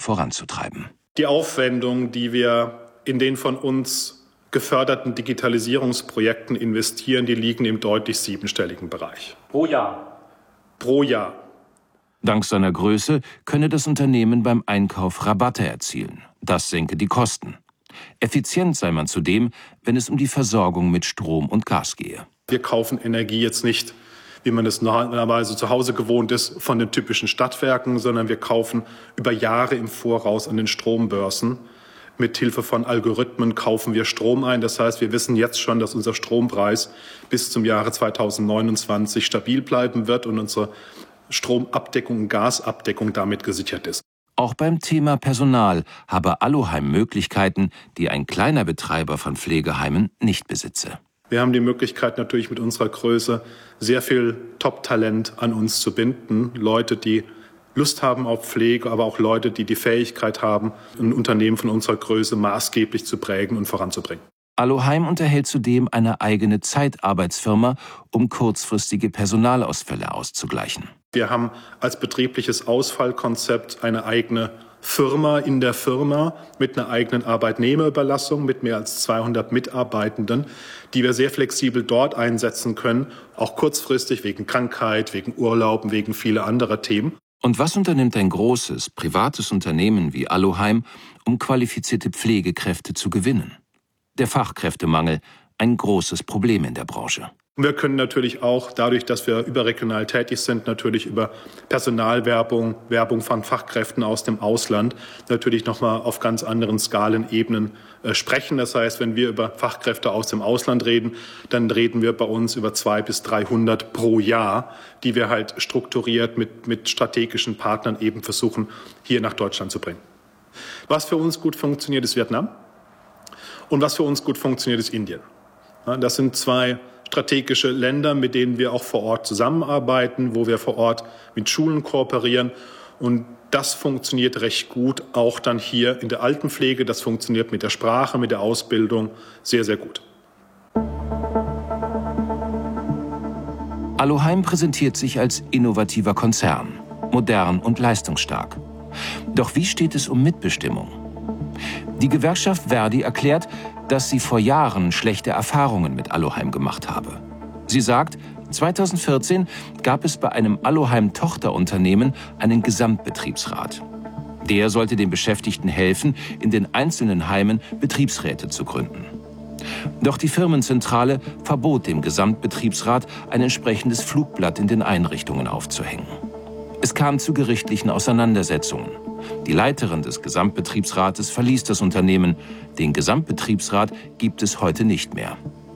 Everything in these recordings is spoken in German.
voranzutreiben. Die Aufwendung, die wir in den von uns geförderten Digitalisierungsprojekten investieren, die liegen im deutlich siebenstelligen Bereich. Pro Jahr. Pro Jahr. Dank seiner Größe könne das Unternehmen beim Einkauf Rabatte erzielen. Das senke die Kosten. Effizient sei man zudem, wenn es um die Versorgung mit Strom und Gas gehe. Wir kaufen Energie jetzt nicht, wie man es normalerweise zu Hause gewohnt ist, von den typischen Stadtwerken, sondern wir kaufen über Jahre im Voraus an den Strombörsen. Mit Hilfe von Algorithmen kaufen wir Strom ein. Das heißt, wir wissen jetzt schon, dass unser Strompreis bis zum Jahre 2029 stabil bleiben wird und unsere Stromabdeckung und Gasabdeckung damit gesichert ist. Auch beim Thema Personal habe Alloheim Möglichkeiten, die ein kleiner Betreiber von Pflegeheimen nicht besitze. Wir haben die Möglichkeit natürlich mit unserer Größe sehr viel Top-Talent an uns zu binden. Leute, die Lust haben auf Pflege, aber auch Leute, die die Fähigkeit haben, ein Unternehmen von unserer Größe maßgeblich zu prägen und voranzubringen. Alloheim unterhält zudem eine eigene Zeitarbeitsfirma, um kurzfristige Personalausfälle auszugleichen. Wir haben als betriebliches Ausfallkonzept eine eigene Firma in der Firma mit einer eigenen Arbeitnehmerüberlassung mit mehr als 200 Mitarbeitenden, die wir sehr flexibel dort einsetzen können, auch kurzfristig wegen Krankheit, wegen Urlauben, wegen vieler anderer Themen. Und was unternimmt ein großes, privates Unternehmen wie Alloheim, um qualifizierte Pflegekräfte zu gewinnen? Der Fachkräftemangel, ein großes Problem in der Branche. Wir können natürlich auch, dadurch, dass wir überregional tätig sind, natürlich über Personalwerbung, Werbung von Fachkräften aus dem Ausland, natürlich nochmal auf ganz anderen Skalenebenen sprechen. Das heißt, wenn wir über Fachkräfte aus dem Ausland reden, dann reden wir bei uns über 200 bis 300 pro Jahr, die wir halt strukturiert mit strategischen Partnern eben versuchen, hier nach Deutschland zu bringen. Was für uns gut funktioniert, ist Vietnam. Und was für uns gut funktioniert, ist Indien. Das sind zwei strategische Länder, mit denen wir auch vor Ort zusammenarbeiten, wo wir vor Ort mit Schulen kooperieren. Und das funktioniert recht gut, auch dann hier in der Altenpflege. Das funktioniert mit der Sprache, mit der Ausbildung sehr, sehr gut. Alloheim präsentiert sich als innovativer Konzern, modern und leistungsstark. Doch wie steht es um Mitbestimmung? Die Gewerkschaft ver.di erklärt, dass sie vor Jahren schlechte Erfahrungen mit Alloheim gemacht habe. Sie sagt, 2014 gab es bei einem Alloheim-Tochterunternehmen einen Gesamtbetriebsrat. Der sollte den Beschäftigten helfen, in den einzelnen Heimen Betriebsräte zu gründen. Doch die Firmenzentrale verbot dem Gesamtbetriebsrat, ein entsprechendes Flugblatt in den Einrichtungen aufzuhängen. Es kam zu gerichtlichen Auseinandersetzungen. Die Leiterin des Gesamtbetriebsrates verließ das Unternehmen. Den Gesamtbetriebsrat gibt es heute nicht mehr.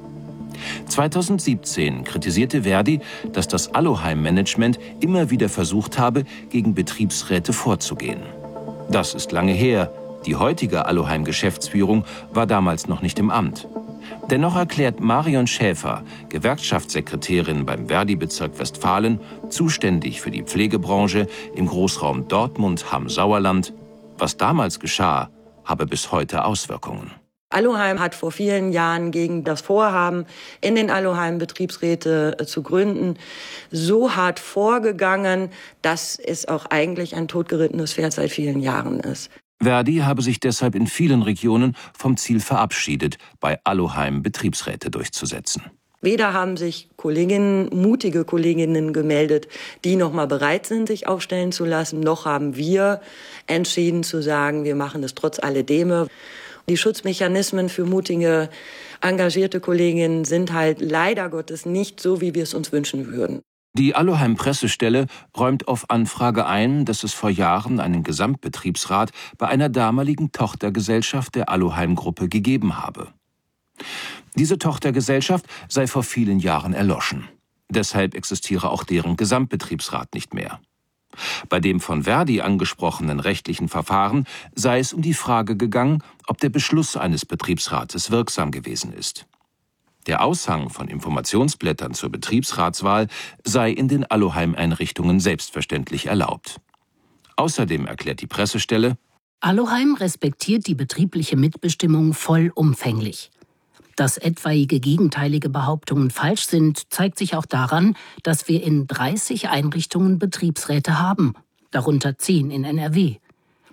2017 kritisierte ver.di, dass das Alloheim-Management immer wieder versucht habe, gegen Betriebsräte vorzugehen. Das ist lange her. Die heutige Alloheim-Geschäftsführung war damals noch nicht im Amt. Dennoch erklärt Marion Schäfer, Gewerkschaftssekretärin beim ver.di-Bezirk Westfalen, zuständig für die Pflegebranche im Großraum Dortmund-Hamm-Sauerland, was damals geschah, habe bis heute Auswirkungen. Alloheim hat vor vielen Jahren gegen das Vorhaben, in den Alloheim Betriebsräte zu gründen, so hart vorgegangen, dass es auch eigentlich ein totgerittenes Pferd seit vielen Jahren ist. ver.di habe sich deshalb in vielen Regionen vom Ziel verabschiedet, bei Alloheim Betriebsräte durchzusetzen. Weder haben sich mutige Kolleginnen gemeldet, die noch mal bereit sind, sich aufstellen zu lassen, noch haben wir entschieden zu sagen, wir machen es trotz alledem. Die Schutzmechanismen für mutige, engagierte Kolleginnen sind halt leider Gottes nicht so, wie wir es uns wünschen würden. Die Alloheim-Pressestelle räumt auf Anfrage ein, dass es vor Jahren einen Gesamtbetriebsrat bei einer damaligen Tochtergesellschaft der Alloheim-Gruppe gegeben habe. Diese Tochtergesellschaft sei vor vielen Jahren erloschen. Deshalb existiere auch deren Gesamtbetriebsrat nicht mehr. Bei dem von ver.di angesprochenen rechtlichen Verfahren sei es um die Frage gegangen, ob der Beschluss eines Betriebsrates wirksam gewesen ist. Der Aushang von Informationsblättern zur Betriebsratswahl sei in den Alloheim-Einrichtungen selbstverständlich erlaubt. Außerdem erklärt die Pressestelle: Alloheim respektiert die betriebliche Mitbestimmung vollumfänglich. Dass etwaige gegenteilige Behauptungen falsch sind, zeigt sich auch daran, dass wir in 30 Einrichtungen Betriebsräte haben, darunter 10 in NRW.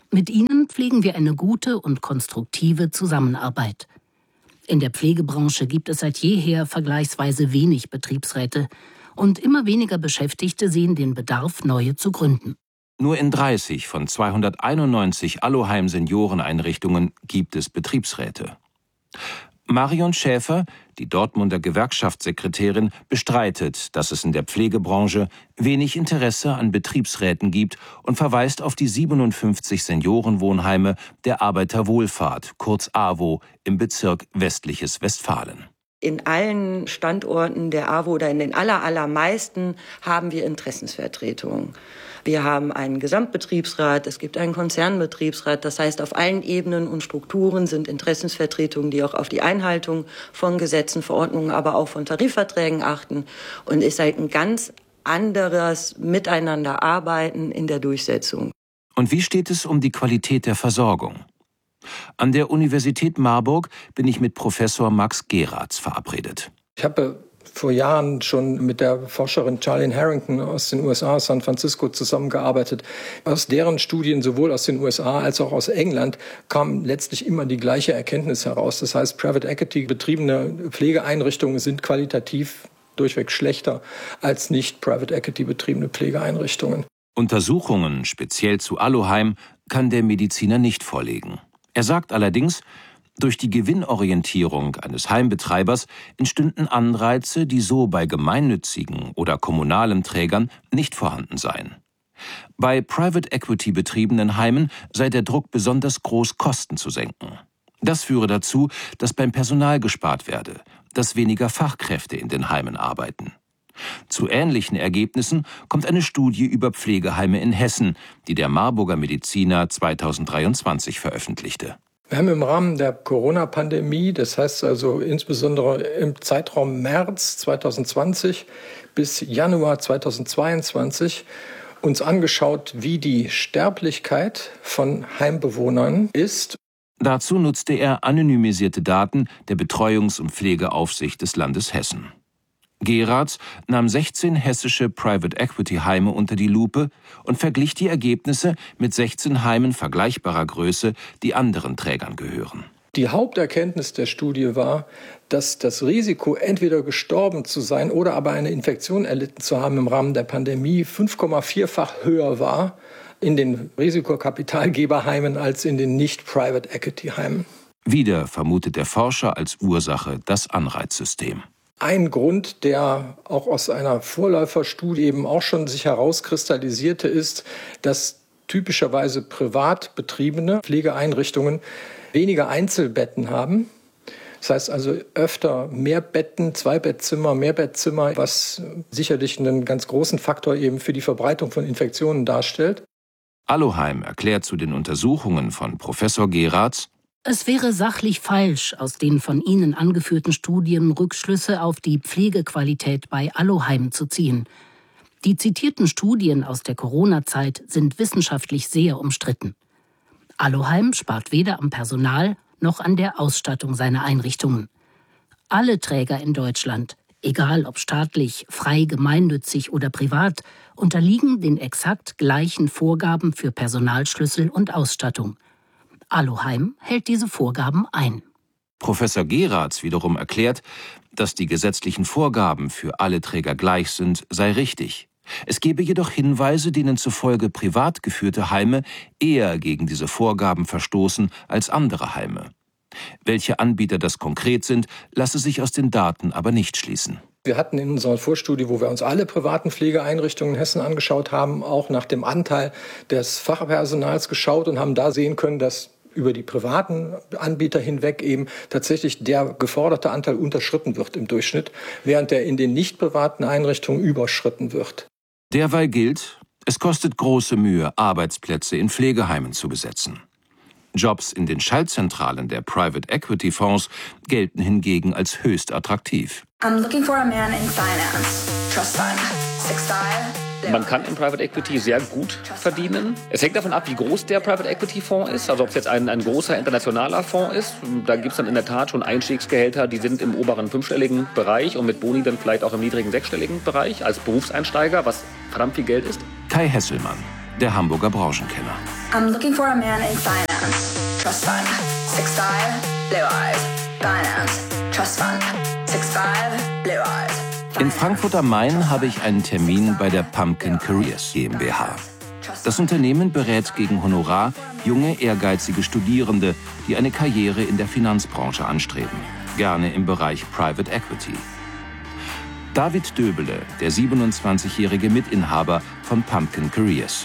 Mit ihnen pflegen wir eine gute und konstruktive Zusammenarbeit. In der Pflegebranche gibt es seit jeher vergleichsweise wenig Betriebsräte und immer weniger Beschäftigte sehen den Bedarf, neue zu gründen. Nur in 30 von 291 Alloheim-Senioreneinrichtungen gibt es Betriebsräte. Marion Schäfer, die Dortmunder Gewerkschaftssekretärin, bestreitet, dass es in der Pflegebranche wenig Interesse an Betriebsräten gibt und verweist auf die 57 Seniorenwohnheime der Arbeiterwohlfahrt, kurz AWO, im Bezirk Westliches Westfalen. In allen Standorten der AWO oder in den allermeisten haben wir Interessensvertretungen. Wir haben einen Gesamtbetriebsrat, es gibt einen Konzernbetriebsrat. Das heißt, auf allen Ebenen und Strukturen sind Interessensvertretungen, die auch auf die Einhaltung von Gesetzen, Verordnungen, aber auch von Tarifverträgen achten. Und es ist halt ein ganz anderes Miteinanderarbeiten in der Durchsetzung. Und wie steht es um die Qualität der Versorgung? An der Universität Marburg bin ich mit Professor Max Geratz verabredet. Ich habe vor Jahren schon mit der Forscherin Charlene Harrington aus den USA, San Francisco, zusammengearbeitet. Aus deren Studien, sowohl aus den USA als auch aus England, kam letztlich immer die gleiche Erkenntnis heraus. Das heißt, Private Equity betriebene Pflegeeinrichtungen sind qualitativ durchweg schlechter als nicht Private Equity betriebene Pflegeeinrichtungen. Untersuchungen, speziell zu Alloheim, kann der Mediziner nicht vorlegen. Er sagt allerdings, durch die Gewinnorientierung eines Heimbetreibers entstünden Anreize, die so bei gemeinnützigen oder kommunalen Trägern nicht vorhanden seien. Bei Private Equity betriebenen Heimen sei der Druck besonders groß, Kosten zu senken. Das führe dazu, dass beim Personal gespart werde, dass weniger Fachkräfte in den Heimen arbeiten. Zu ähnlichen Ergebnissen kommt eine Studie über Pflegeheime in Hessen, die der Marburger Mediziner 2023 veröffentlichte. Wir haben im Rahmen der Corona-Pandemie, das heißt also insbesondere im Zeitraum März 2020 bis Januar 2022, uns angeschaut, wie die Sterblichkeit von Heimbewohnern ist. Dazu nutzte er anonymisierte Daten der Betreuungs- und Pflegeaufsicht des Landes Hessen. Geratz nahm 16 hessische Private-Equity-Heime unter die Lupe und verglich die Ergebnisse mit 16 Heimen vergleichbarer Größe, die anderen Trägern gehören. Die Haupterkenntnis der Studie war, dass das Risiko, entweder gestorben zu sein oder aber eine Infektion erlitten zu haben im Rahmen der Pandemie, 5,4-fach höher war in den Risikokapitalgeberheimen als in den Nicht-Private-Equity-Heimen. Wieder vermutet der Forscher als Ursache das Anreizsystem. Ein Grund, der auch aus einer Vorläuferstudie eben auch schon sich herauskristallisierte, ist, dass typischerweise privat betriebene Pflegeeinrichtungen weniger Einzelbetten haben. Das heißt also öfter Mehrbetten, Zweibettzimmer, Mehrbettzimmer, was sicherlich einen ganz großen Faktor eben für die Verbreitung von Infektionen darstellt. Alloheim erklärt zu den Untersuchungen von Professor Geratz: Es wäre sachlich falsch, aus den von Ihnen angeführten Studien Rückschlüsse auf die Pflegequalität bei Alloheim zu ziehen. Die zitierten Studien aus der Corona-Zeit sind wissenschaftlich sehr umstritten. Alloheim spart weder am Personal noch an der Ausstattung seiner Einrichtungen. Alle Träger in Deutschland, egal ob staatlich, frei, gemeinnützig oder privat, unterliegen den exakt gleichen Vorgaben für Personalschlüssel und Ausstattung. Alloheim hält diese Vorgaben ein. Professor Geratz wiederum erklärt, dass die gesetzlichen Vorgaben für alle Träger gleich sind, sei richtig. Es gebe jedoch Hinweise, denen zufolge privat geführte Heime eher gegen diese Vorgaben verstoßen als andere Heime. Welche Anbieter das konkret sind, lasse sich aus den Daten aber nicht schließen. Wir hatten in unserer Vorstudie, wo wir uns alle privaten Pflegeeinrichtungen in Hessen angeschaut haben, auch nach dem Anteil des Fachpersonals geschaut und haben da sehen können, dass über die privaten Anbieter hinweg eben tatsächlich der geforderte Anteil unterschritten wird im Durchschnitt, während der in den nicht privaten Einrichtungen überschritten wird. Derweil gilt, es kostet große Mühe, Arbeitsplätze in Pflegeheimen zu besetzen. Jobs in den Schaltzentralen der Private Equity Fonds gelten hingegen als höchst attraktiv. I'm looking for a man in finance. Trust fund. 6'5". Man kann im Private Equity sehr gut verdienen. Es hängt davon ab, wie groß der Private Equity Fonds ist. Also ob es jetzt ein großer internationaler Fonds ist. Da gibt es dann in der Tat schon Einstiegsgehälter, die sind im oberen 5-stelligen Bereich und mit Boni dann vielleicht auch im niedrigen 6-stelligen Bereich als Berufseinsteiger, was verdammt viel Geld ist. Kai Hesselmann, der Hamburger Branchenkenner. I'm looking for a man in finance. Trust fund. 6'5", blue eyes. Finance. Trust fund. 6'5", blue eyes. In Frankfurt am Main habe ich einen Termin bei der Pumpkin Careers GmbH. Das Unternehmen berät gegen Honorar junge, ehrgeizige Studierende, die eine Karriere in der Finanzbranche anstreben, gerne im Bereich Private Equity. David Döbele, der 27-jährige Mitinhaber von Pumpkin Careers.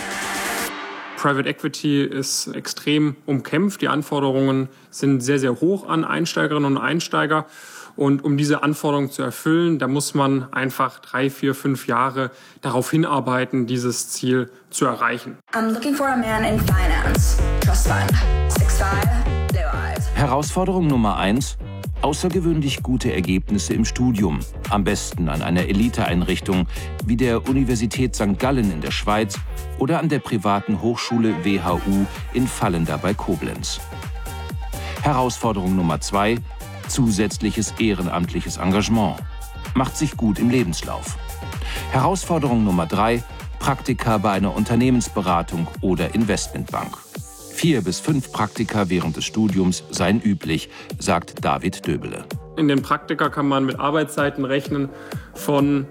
Private Equity ist extrem umkämpft. Die Anforderungen sind sehr, sehr hoch an Einsteigerinnen und Einsteiger. Und um diese Anforderungen zu erfüllen, da muss man einfach 3, 4, 5 Jahre darauf hinarbeiten, dieses Ziel zu erreichen. I'm looking for a man in finance. Trust fund. 6'5", blue eyes. Herausforderung Nummer 1: außergewöhnlich gute Ergebnisse im Studium. Am besten an einer Eliteeinrichtung wie der Universität St. Gallen in der Schweiz oder an der privaten Hochschule WHU in Vallenda bei Koblenz. Herausforderung Nummer 2: zusätzliches ehrenamtliches Engagement. Macht sich gut im Lebenslauf. Herausforderung Nummer 3: Praktika bei einer Unternehmensberatung oder Investmentbank. 4 bis 5 Praktika während des Studiums seien üblich, sagt David Döbele. In den Praktika kann man mit Arbeitszeiten rechnen von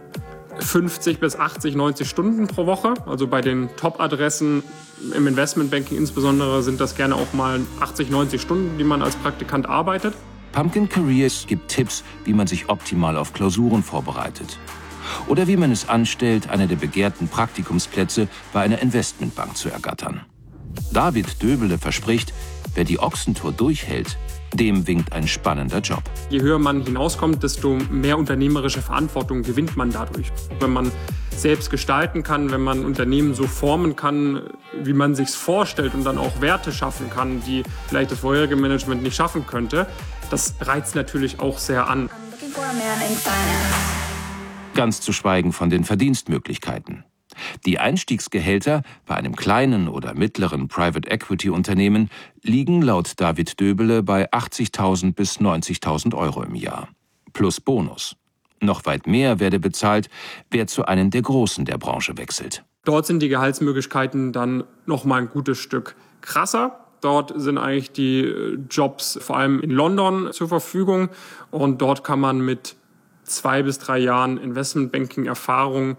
50 bis 80, 90 Stunden pro Woche. Also bei den Top-Adressen im Investmentbanking insbesondere sind das gerne auch mal 80, 90 Stunden, die man als Praktikant arbeitet. Pumpkin Careers gibt Tipps, wie man sich optimal auf Klausuren vorbereitet. Oder wie man es anstellt, eine der begehrten Praktikumsplätze bei einer Investmentbank zu ergattern. David Döbele verspricht, wer die Ochsentour durchhält, dem winkt ein spannender Job. Je höher man hinauskommt, desto mehr unternehmerische Verantwortung gewinnt man dadurch. Wenn man selbst gestalten kann, wenn man Unternehmen so formen kann, wie man sich's vorstellt und dann auch Werte schaffen kann, die vielleicht das vorherige Management nicht schaffen könnte, das reizt natürlich auch sehr an. I'm looking for a man in finance. Ganz zu schweigen von den Verdienstmöglichkeiten. Die Einstiegsgehälter bei einem kleinen oder mittleren Private Equity Unternehmen liegen laut David Döbele bei 80.000 bis 90.000 Euro im Jahr. Plus Bonus. Noch weit mehr werde bezahlt, wer zu einem der Großen der Branche wechselt. Dort sind die Gehaltsmöglichkeiten dann noch mal ein gutes Stück krasser. Dort sind eigentlich die Jobs vor allem in London zur Verfügung. Und dort kann man mit 2 bis 3 Jahren Investmentbanking-Erfahrung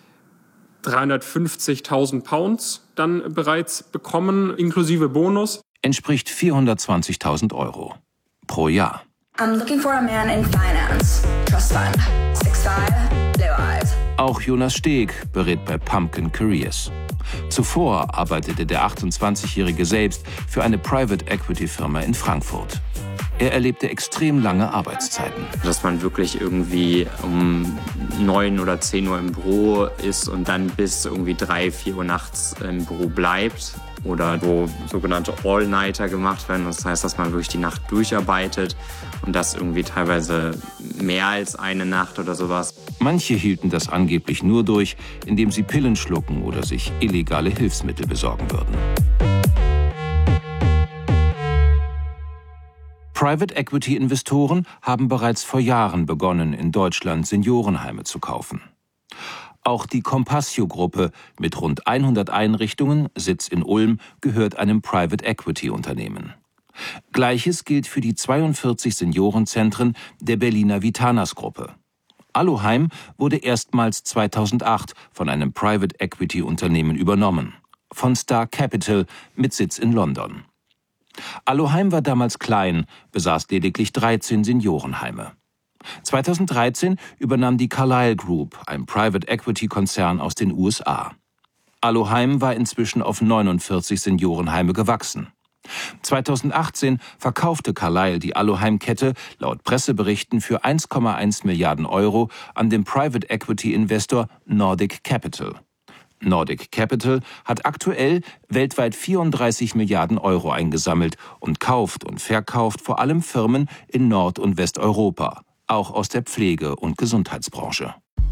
350.000 Pounds dann bereits bekommen, inklusive Bonus. Entspricht 420.000 Euro pro Jahr. I'm looking for a man in finance. Trust fund. 6'5", blue eyes. Auch Jonas Steg berät bei Pumpkin Careers. Zuvor arbeitete der 28-Jährige selbst für eine Private Equity Firma in Frankfurt. Er erlebte extrem lange Arbeitszeiten. Dass man wirklich irgendwie um 9 oder 10 Uhr im Büro ist und dann bis irgendwie 3, 4 Uhr nachts im Büro bleibt. Oder wo sogenannte All-Nighter gemacht werden. Das heißt, dass man wirklich die Nacht durcharbeitet und das irgendwie teilweise mehr als eine Nacht oder sowas. Manche hielten das angeblich nur durch, indem sie Pillen schlucken oder sich illegale Hilfsmittel besorgen würden. Private Equity Investoren haben bereits vor Jahren begonnen, in Deutschland Seniorenheime zu kaufen. Auch die Compassio-Gruppe mit rund 100 Einrichtungen, Sitz in Ulm, gehört einem Private Equity Unternehmen. Gleiches gilt für die 42 Seniorenzentren der Berliner Vitanas-Gruppe. Alloheim wurde erstmals 2008 von einem Private Equity Unternehmen übernommen, von Star Capital mit Sitz in London. Alloheim war damals klein, besaß lediglich 13 Seniorenheime. 2013 übernahm die Carlyle Group, ein Private Equity Konzern aus den USA. Alloheim war inzwischen auf 49 Seniorenheime gewachsen. 2018 verkaufte Carlyle die Alloheim-Kette laut Presseberichten für 1,1 Milliarden Euro an den Private Equity Investor Nordic Capital. Nordic Capital hat aktuell weltweit 34 Milliarden Euro eingesammelt und kauft und verkauft vor allem Firmen in Nord- und Westeuropa, auch aus der Pflege- und Gesundheitsbranche.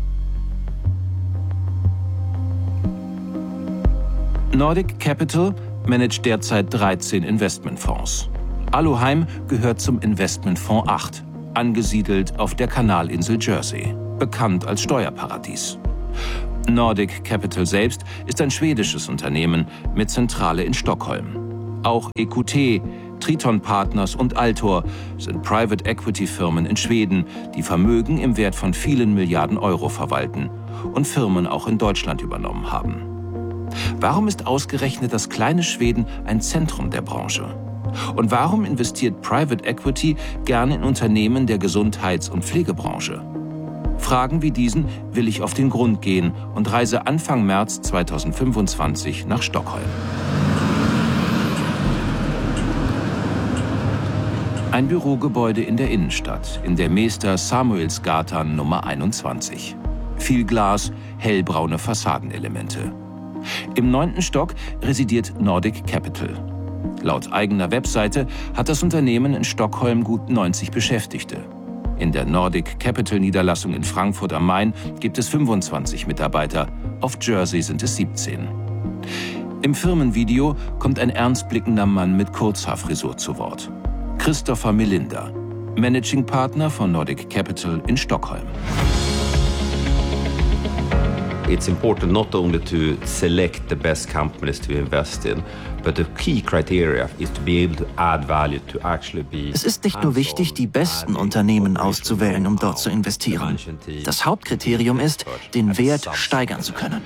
Nordic Capital managt derzeit 13 Investmentfonds. Alloheim gehört zum Investmentfonds 8, angesiedelt auf der Kanalinsel Jersey, bekannt als Steuerparadies. Nordic Capital selbst ist ein schwedisches Unternehmen mit Zentrale in Stockholm. Auch EQT, Triton Partners und Altor sind Private Equity Firmen in Schweden, die Vermögen im Wert von vielen Milliarden Euro verwalten und Firmen auch in Deutschland übernommen haben. Warum ist ausgerechnet das kleine Schweden ein Zentrum der Branche? Und warum investiert Private Equity gerne in Unternehmen der Gesundheits- und Pflegebranche? Fragen wie diesen will ich auf den Grund gehen und reise Anfang März 2025 nach Stockholm. Ein Bürogebäude in der Innenstadt, in der Mesta Samuelsgatan Nummer 21. Viel Glas, hellbraune Fassadenelemente. Im 9. Stock residiert Nordic Capital. Laut eigener Webseite hat das Unternehmen in Stockholm gut 90 Beschäftigte. In der Nordic Capital Niederlassung in Frankfurt am Main gibt es 25 Mitarbeiter, auf Jersey sind es 17. Im Firmenvideo kommt ein ernstblickender Mann mit Kurzhaarfrisur zu Wort. Christopher Melinder, Managing Partner von Nordic Capital in Stockholm. It's important not only to select the best companies to invest in, but the key criteria is to be able to add value, to actually be. Es ist nicht nur wichtig, die besten Unternehmen auszuwählen, um dort zu investieren. Das Hauptkriterium ist, den Wert steigern zu können.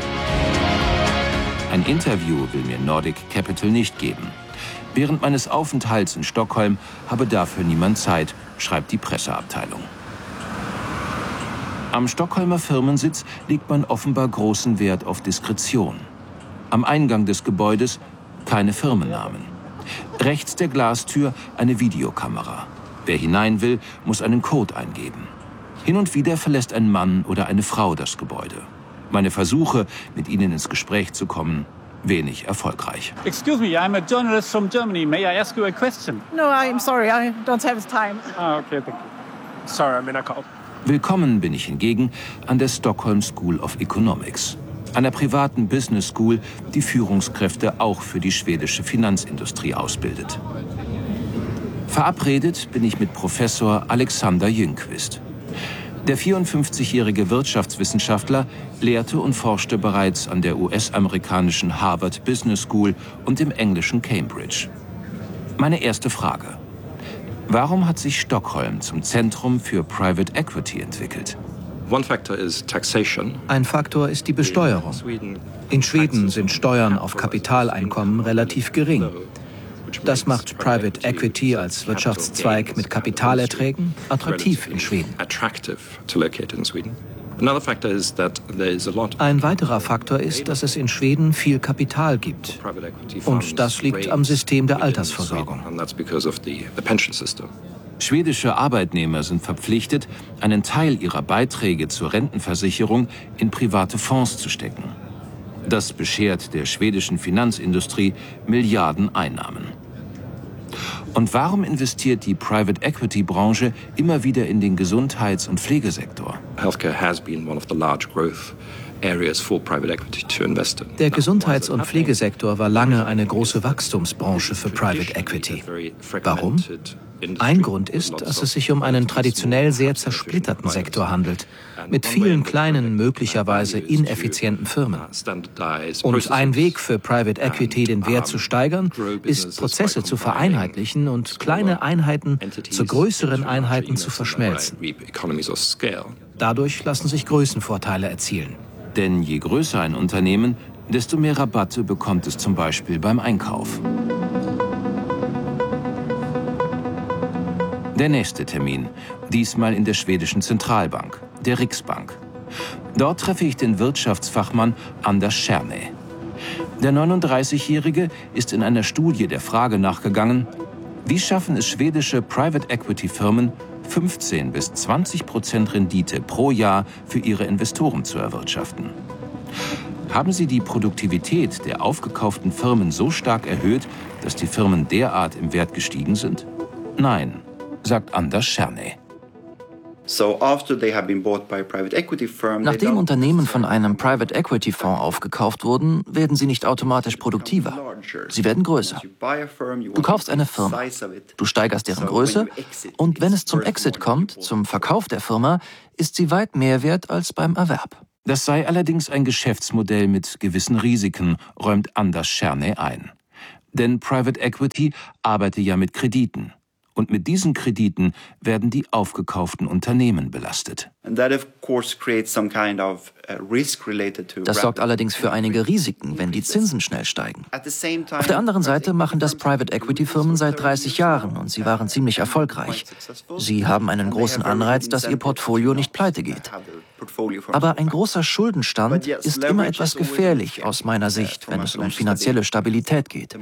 Ein Interview will mir Nordic Capital nicht geben. Während meines Aufenthalts in Stockholm habe dafür niemand Zeit, schreibt die Presseabteilung. Am Stockholmer Firmensitz legt man offenbar großen Wert auf Diskretion. Am Eingang des Gebäudes keine Firmennamen. Rechts der Glastür eine Videokamera. Wer hinein will, muss einen Code eingeben. Hin und wieder verlässt ein Mann oder eine Frau das Gebäude. Meine Versuche, mit ihnen ins Gespräch zu kommen, wenig erfolgreich. Excuse me, I'm a journalist from Germany. May I ask you a question? No, I'm sorry, I don't have time. Okay, thank you. Sorry, I'm in a call. Willkommen bin ich hingegen an der Stockholm School of Economics, einer privaten Business School, die Führungskräfte auch für die schwedische Finanzindustrie ausbildet. Verabredet bin ich mit Professor Alexander Jüngqvist. Der 54-jährige Wirtschaftswissenschaftler lehrte und forschte bereits an der US-amerikanischen Harvard Business School und im englischen Cambridge. Meine erste Frage: Warum hat sich Stockholm zum Zentrum für Private Equity entwickelt? Ein Faktor ist die Besteuerung. In Schweden sind Steuern auf Kapitaleinkommen relativ gering. Das macht Private Equity als Wirtschaftszweig mit Kapitalerträgen attraktiv in Schweden. Ein weiterer Faktor ist, dass es in Schweden viel Kapital gibt. Und das liegt am System der Altersversorgung. Schwedische Arbeitnehmer sind verpflichtet, einen Teil ihrer Beiträge zur Rentenversicherung in private Fonds zu stecken. Das beschert der schwedischen Finanzindustrie Milliarden Einnahmen. Und warum investiert die Private Equity Branche immer wieder in den Gesundheits- und Pflegesektor? Der Gesundheits- und Pflegesektor war lange eine große Wachstumsbranche für Private Equity. Warum? Ein Grund ist, dass es sich um einen traditionell sehr zersplitterten Sektor handelt, mit vielen kleinen, möglicherweise ineffizienten Firmen. Und ein Weg für Private Equity, den Wert zu steigern, ist, Prozesse zu vereinheitlichen und kleine Einheiten zu größeren Einheiten zu verschmelzen. Dadurch lassen sich Größenvorteile erzielen. Denn je größer ein Unternehmen, desto mehr Rabatte bekommt es zum Beispiel beim Einkauf. Der nächste Termin, diesmal in der schwedischen Zentralbank, der Riksbank. Dort treffe ich den Wirtschaftsfachmann Anders Scherne. Der 39-Jährige ist in einer Studie der Frage nachgegangen, wie schaffen es schwedische Private Equity Firmen, 15 bis 20% Rendite pro Jahr für ihre Investoren zu erwirtschaften. Haben sie die Produktivität der aufgekauften Firmen so stark erhöht, dass die Firmen derart im Wert gestiegen sind? Nein, sagt Anders Scherne. Nachdem Unternehmen von einem Private Equity Fonds aufgekauft wurden, werden sie nicht automatisch produktiver. Sie werden größer. Du kaufst eine Firma, du steigerst deren Größe und wenn es zum Exit kommt, zum Verkauf der Firma, ist sie weit mehr wert als beim Erwerb. Das sei allerdings ein Geschäftsmodell mit gewissen Risiken, räumt Anders Czerny ein. Denn Private Equity arbeite ja mit Krediten. Und mit diesen Krediten werden die aufgekauften Unternehmen belastet. Das sorgt allerdings für einige Risiken, wenn die Zinsen schnell steigen. Auf der anderen Seite machen das Private Equity Firmen seit 30 Jahren und sie waren ziemlich erfolgreich. Sie haben einen großen Anreiz, dass ihr Portfolio nicht pleite geht. Aber ein großer Schuldenstand ist immer etwas gefährlich aus meiner Sicht, wenn es um finanzielle Stabilität geht.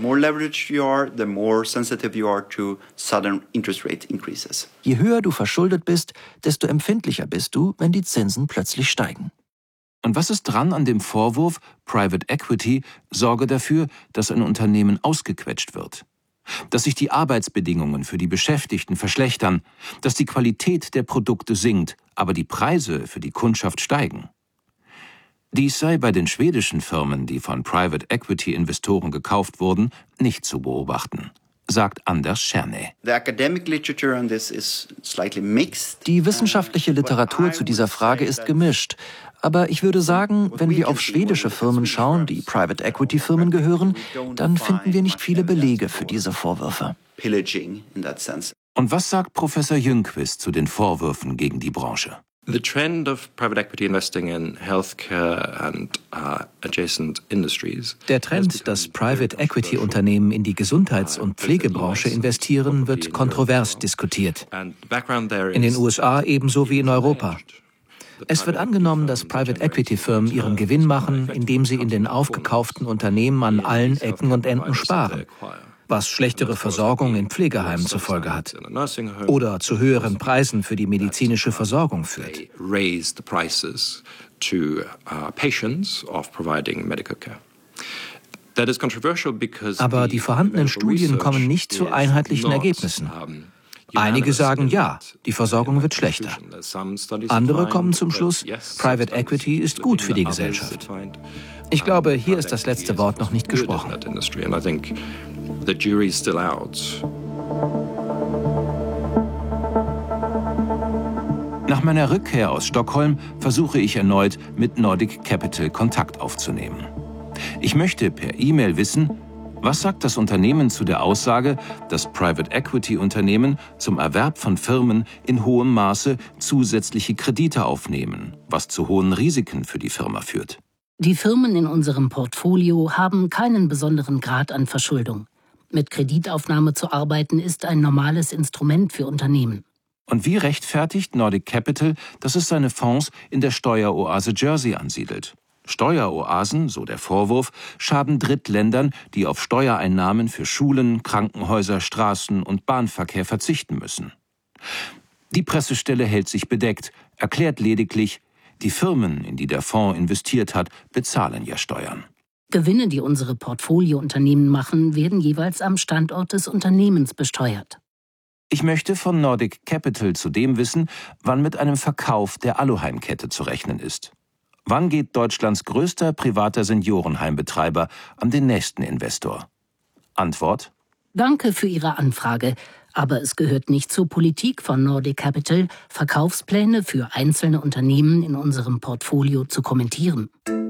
Je höher du verschuldet bist, desto empfindlicher bist du, wenn die Zinsen plötzlich steigen. Und was ist dran an dem Vorwurf, Private Equity sorge dafür, dass ein Unternehmen ausgequetscht wird? Dass sich die Arbeitsbedingungen für die Beschäftigten verschlechtern, dass die Qualität der Produkte sinkt, aber die Preise für die Kundschaft steigen. Dies sei bei den schwedischen Firmen, die von Private Equity Investoren gekauft wurden, nicht zu beobachten, sagt Anders Czerny. Die wissenschaftliche Literatur zu dieser Frage ist gemischt. Aber ich würde sagen, wenn wir auf schwedische Firmen schauen, die Private Equity Firmen gehören, dann finden wir nicht viele Belege für diese Vorwürfe. Und was sagt Professor Ljungqvist zu den Vorwürfen gegen die Branche? The trend of private equity investing in healthcare and adjacent industries. Der Trend, dass Private Equity Unternehmen in die Gesundheits- und Pflegebranche investieren, wird kontrovers diskutiert. In den USA ebenso wie in Europa. Es wird angenommen, dass Private Equity Firmen ihren Gewinn machen, indem sie in den aufgekauften Unternehmen an allen Ecken und Enden sparen, was schlechtere Versorgung in Pflegeheimen zur Folge hat oder zu höheren Preisen für die medizinische Versorgung führt. Aber die vorhandenen Studien kommen nicht zu einheitlichen Ergebnissen. Einige sagen, ja, die Versorgung wird schlechter. Andere kommen zum Schluss, Private Equity ist gut für die Gesellschaft. Ich glaube, hier ist das letzte Wort noch nicht gesprochen. Nach meiner Rückkehr aus Stockholm versuche ich erneut, mit Nordic Capital Kontakt aufzunehmen. Ich möchte per E-Mail wissen, was sagt das Unternehmen zu der Aussage, dass Private Equity Unternehmen zum Erwerb von Firmen in hohem Maße zusätzliche Kredite aufnehmen, was zu hohen Risiken für die Firma führt? Die Firmen in unserem Portfolio haben keinen besonderen Grad an Verschuldung. Mit Kreditaufnahme zu arbeiten ist ein normales Instrument für Unternehmen. Und wie rechtfertigt Nordic Capital, dass es seine Fonds in der Steueroase Jersey ansiedelt? Steueroasen, so der Vorwurf, schaden Drittländern, die auf Steuereinnahmen für Schulen, Krankenhäuser, Straßen und Bahnverkehr verzichten müssen. Die Pressestelle hält sich bedeckt, erklärt lediglich, die Firmen, in die der Fonds investiert hat, bezahlen ja Steuern. Gewinne, die unsere Portfoliounternehmen machen, werden jeweils am Standort des Unternehmens besteuert. Ich möchte von Nordic Capital zudem wissen, wann mit einem Verkauf der Alloheim-Kette zu rechnen ist. Wann geht Deutschlands größter privater Seniorenheimbetreiber an den nächsten Investor? Antwort: Danke für Ihre Anfrage, aber es gehört nicht zur Politik von Nordic Capital, Verkaufspläne für einzelne Unternehmen in unserem Portfolio zu kommentieren.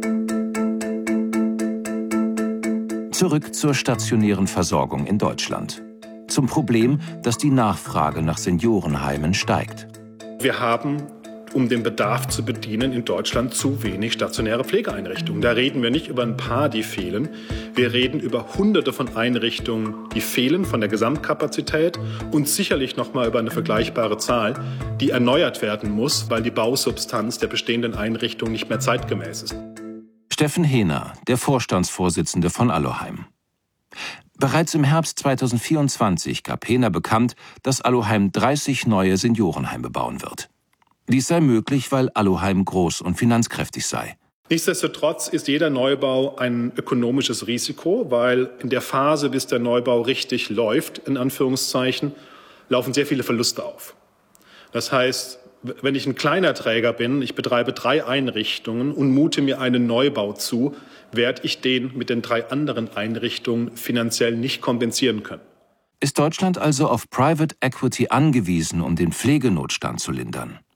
Zurück zur stationären Versorgung in Deutschland. Zum Problem, dass die Nachfrage nach Seniorenheimen steigt. Wir haben, um den Bedarf zu bedienen, in Deutschland zu wenig stationäre Pflegeeinrichtungen. Da reden wir nicht über ein paar, die fehlen. Wir reden über Hunderte von Einrichtungen, die fehlen von der Gesamtkapazität und sicherlich noch mal über eine vergleichbare Zahl, die erneuert werden muss, weil die Bausubstanz der bestehenden Einrichtungen nicht mehr zeitgemäß ist. Steffen Hehner, der Vorstandsvorsitzende von Alloheim. Bereits im Herbst 2024 gab Hehner bekannt, dass Alloheim 30 neue Seniorenheime bauen wird. Dies sei möglich, weil Alloheim groß und finanzkräftig sei. Nichtsdestotrotz ist jeder Neubau ein ökonomisches Risiko, weil in der Phase, bis der Neubau richtig läuft, in Anführungszeichen, laufen sehr viele Verluste auf. Das heißt, wenn ich ein kleiner Träger bin, ich betreibe 3 Einrichtungen und mute mir einen Neubau zu, werde ich den mit den 3 anderen Einrichtungen finanziell nicht kompensieren können. Ist Deutschland also auf Private Equity angewiesen, um den Pflegenotstand zu lindern?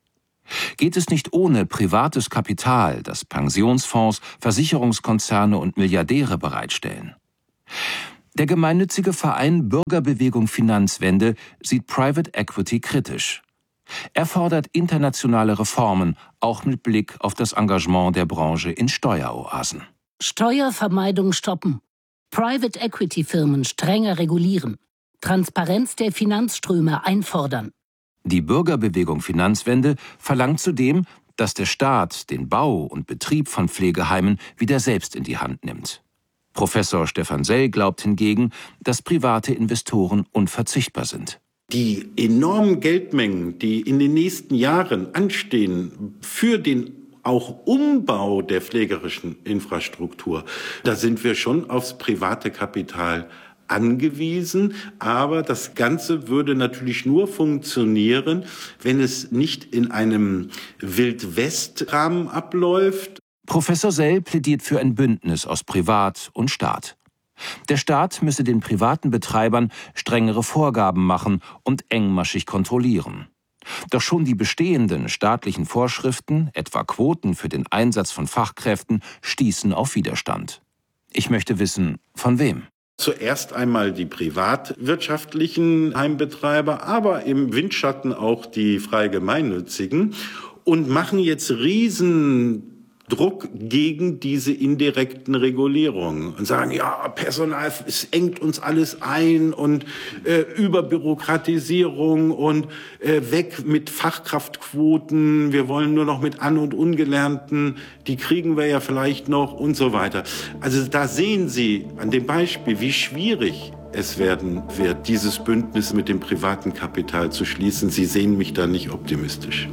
Geht es nicht ohne privates Kapital, das Pensionsfonds, Versicherungskonzerne und Milliardäre bereitstellen? Der gemeinnützige Verein Bürgerbewegung Finanzwende sieht Private Equity kritisch. Er fordert internationale Reformen, auch mit Blick auf das Engagement der Branche in Steueroasen. Steuervermeidung stoppen. Private Equity Firmen strenger regulieren. Transparenz der Finanzströme einfordern. Die Bürgerbewegung Finanzwende verlangt zudem, dass der Staat den Bau und Betrieb von Pflegeheimen wieder selbst in die Hand nimmt. Professor Stefan Sell glaubt hingegen, dass private Investoren unverzichtbar sind. Die enormen Geldmengen, die in den nächsten Jahren anstehen für den auch Umbau der pflegerischen Infrastruktur, da sind wir schon aufs private Kapital angewiesen, aber das Ganze würde natürlich nur funktionieren, wenn es nicht in einem Wild-West-Rahmen abläuft. Professor Sell plädiert für ein Bündnis aus Privat und Staat. Der Staat müsse den privaten Betreibern strengere Vorgaben machen und engmaschig kontrollieren. Doch schon die bestehenden staatlichen Vorschriften, etwa Quoten für den Einsatz von Fachkräften, stießen auf Widerstand. Ich möchte wissen, von wem? Zuerst einmal die privatwirtschaftlichen Heimbetreiber, aber im Windschatten auch die frei gemeinnützigen und machen jetzt riesen Druck gegen diese indirekten Regulierungen und sagen, ja, Personal, es engt uns alles ein und Überbürokratisierung und weg mit Fachkraftquoten, wir wollen nur noch mit An- und Ungelernten, die kriegen wir ja vielleicht noch und so weiter. Also da sehen Sie an dem Beispiel, wie schwierig es werden wird, dieses Bündnis mit dem privaten Kapital zu schließen. Sie sehen mich da nicht optimistisch.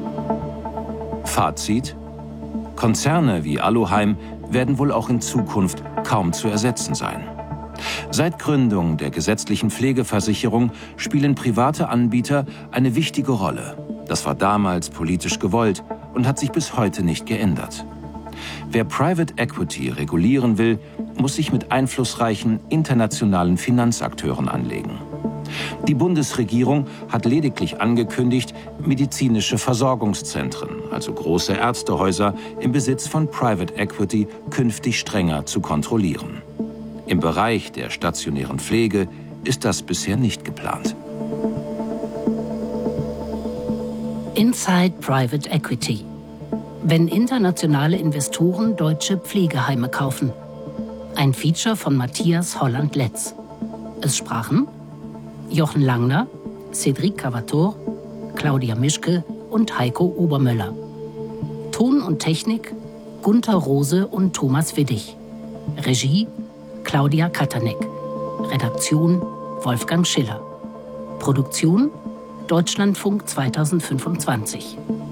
Fazit: Konzerne wie Alloheim werden wohl auch in Zukunft kaum zu ersetzen sein. Seit Gründung der gesetzlichen Pflegeversicherung spielen private Anbieter eine wichtige Rolle. Das war damals politisch gewollt und hat sich bis heute nicht geändert. Wer Private Equity regulieren will, muss sich mit einflussreichen internationalen Finanzakteuren anlegen. Die Bundesregierung hat lediglich angekündigt, medizinische Versorgungszentren, also große Ärztehäuser, im Besitz von Private Equity künftig strenger zu kontrollieren. Im Bereich der stationären Pflege ist das bisher nicht geplant. Inside Private Equity. Wenn internationale Investoren deutsche Pflegeheime kaufen. Ein Feature von Matthias Holland-Letz. Es sprachen Jochen Langner, Cédric Cavator, Claudia Mischke und Heiko Obermöller. Ton und Technik Gunther Rose und Thomas Widdig. Regie Claudia Katanek. Redaktion Wolfgang Schiller. Produktion Deutschlandfunk 2025.